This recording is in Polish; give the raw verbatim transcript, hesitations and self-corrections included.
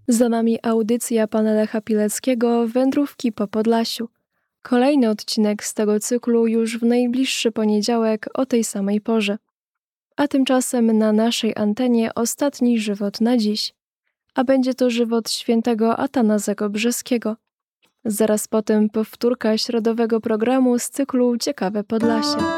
Za nami audycja pana Lecha Pileckiego Wędrówki po Podlasiu. Kolejny odcinek z tego cyklu już w najbliższy poniedziałek o tej samej porze. A tymczasem na naszej antenie ostatni żywot na dziś. A będzie to żywot świętego Atanazego Brzeskiego. Zaraz potem powtórka środowego programu z cyklu Ciekawe Podlasie.